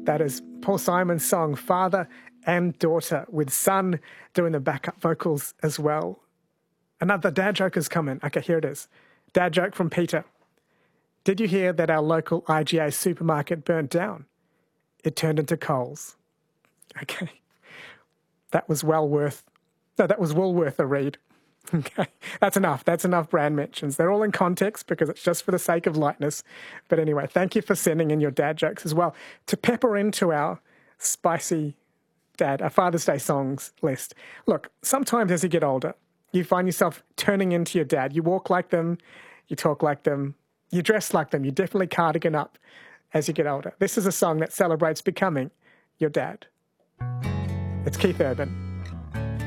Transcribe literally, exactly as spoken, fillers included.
That is Paul Simon's song, Father and Daughter, with Son doing the backup vocals as well. Another dad joke has come in. Okay, here it is. Dad joke from Peter. Did you hear that our local I G A supermarket burnt down? It turned into Coles. Okay. That was well worth, no, that was well worth a read. Okay, that's enough. That's enough brand mentions. They're all in context because it's just for the sake of lightness. But anyway, thank you for sending in your dad jokes as well to pepper into our spicy dad, our Father's Day songs list. Look, sometimes as you get older, you find yourself turning into your dad. You walk like them, you talk like them, you dress like them. You definitely cardigan up as you get older. This is a song that celebrates becoming your dad. It's Keith Urban.